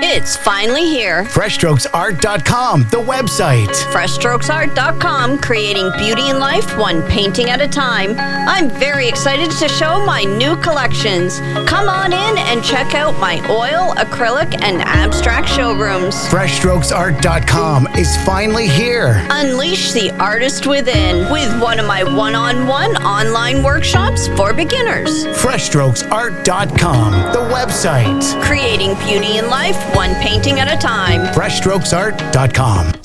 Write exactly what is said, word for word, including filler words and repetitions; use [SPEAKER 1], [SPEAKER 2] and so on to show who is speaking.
[SPEAKER 1] It's finally here.
[SPEAKER 2] fresh strokes art dot com, the website.
[SPEAKER 1] fresh strokes art dot com, creating beauty in life one painting at a time. I'm very excited to show my new collections. Come on in and check out my oil, acrylic, and abstract showrooms.
[SPEAKER 2] fresh strokes art dot com is finally here.
[SPEAKER 1] Unleash the artist within with one of my one-on-one online workshops for beginners.
[SPEAKER 2] fresh strokes art dot com, the website.
[SPEAKER 1] Creating beauty in life one painting at a time.
[SPEAKER 2] fresh strokes art dot com.